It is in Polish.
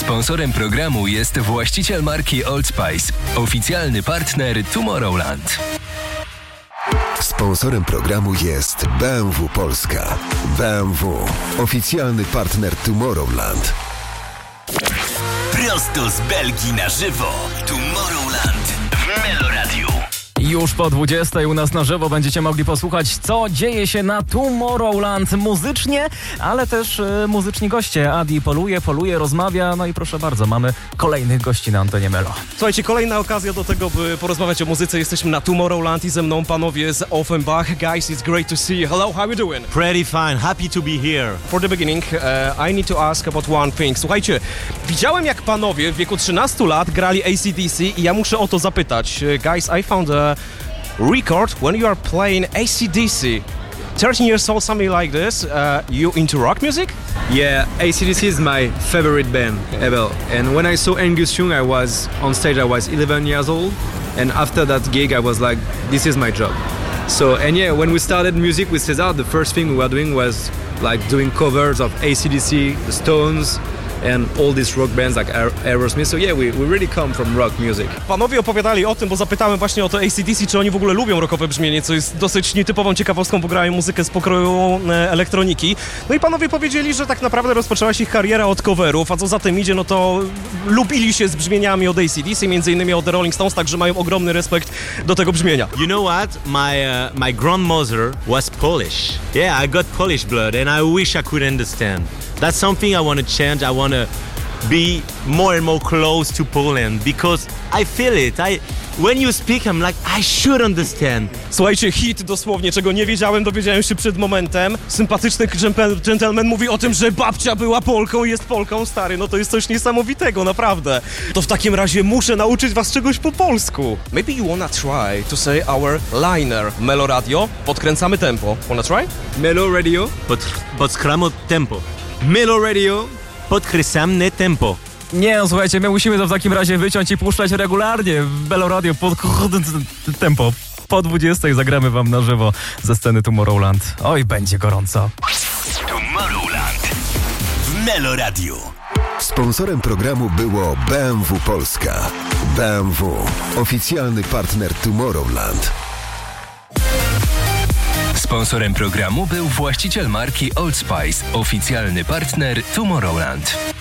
Sponsorem programu jest właściciel marki Old Spice, oficjalny partner Tomorrowland. Sponsorem programu jest BMW Polska. BMW, oficjalny partner Tomorrowland. Prosto z Belgii na żywo. Tomorrowland w Meloradiu. Już po 20 u nas na żywo będziecie mogli posłuchać, co dzieje się na Tomorrowland muzycznie, ale też muzyczni goście. Adi poluje, rozmawia, no i proszę bardzo, mamy kolejnych gości na antenie Melo. Słuchajcie, kolejna okazja do tego, by porozmawiać o muzyce. Jesteśmy na Tomorrowland i ze mną panowie z Offenbach. Guys, it's great to see you. Hello, how are you doing? Pretty fine, happy to be here. For the beginning, I need to ask about one thing. Słuchajcie, widziałem jak panowie w wieku 13 lat grali AC/DC i ja muszę o to zapytać. Guys, I found a record when you are playing AC/DC. 13 years old, something like this. You into rock music? Yeah, AC/DC is my favorite band ever. And when I saw Angus Young, I was on stage, I was 11 years old. And after that gig, I was like, this is my job. So, and yeah, when we started music with Cesar, the first thing we were doing was like doing covers of AC/DC, the Stones, and all these rock bands like Aerosmith. So yeah, we really come from rock music. Panowie opowiadali o tym, bo zapytałem właśnie o to AC/DC, czy oni w ogóle lubią rockowe brzmienie, co jest dosyć nietypową ciekawostką, bo grają muzykę z pokroju elektroniki. No i panowie powiedzieli, że tak naprawdę rozpoczęła się ich kariera od coverów, a co za tym idzie, no to lubili się z brzmieniami od AC/DC, między innymi od The Rolling Stones, także mają ogromny respekt do tego brzmienia. You know what? My grandmother was Polish. Yeah, I got Polish blood and I wish I could understand. That's something I want to change. I want to be more and more close to Poland because I feel it. When you speak, I'm like, I should understand. Słuchajcie, hit dosłownie, czego nie wiedziałem, dowiedziałem się przed momentem. Sympatyczny gentleman mówi o tym, że babcia była Polką i jest Polką, stary. No to jest coś niesamowitego, naprawdę. To w takim razie muszę nauczyć was czegoś po polsku. Maybe you wanna try to say our liner. Melo Radio. Podkręcamy tempo. Wanna try? Melo Radio. Podskrammo tempo. Melo Radio. Podkręcamy tempo. Nie, no, słuchajcie, my musimy to w takim razie wyciąć i puszczać regularnie w Melo Radio pod tempo. Po 20 zagramy wam na żywo ze sceny Tomorrowland. Oj, będzie gorąco. Tomorrowland w Meloradiu. Sponsorem programu było BMW Polska. BMW, oficjalny partner Tomorrowland. Sponsorem programu był właściciel marki Old Spice, oficjalny partner Tomorrowland.